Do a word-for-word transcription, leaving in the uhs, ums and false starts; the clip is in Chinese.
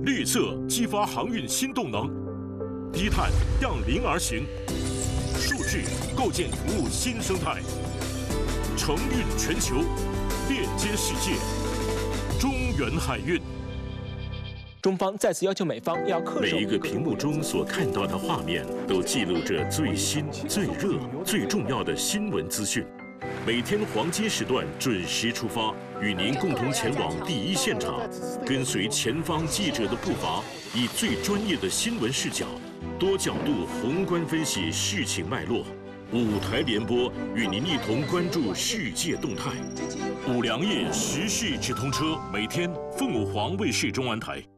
绿色激发航运新动能，低碳让零而行，数据构建服务新生态，承运全球，链接世界。中原海运。 中方再次要求美方要恪守。 每一个屏幕中所看到的画面，都记录着最新、最热、最重要的新闻资讯。每天黄金时段准时出发，与您共同前往第一现场，跟随前方记者的步伐，以最专业的新闻视角，多角度宏观分析事情脉络。五台联播与您一同关注世界动态。五粮液时事直通车，每天凤凰卫视中文台。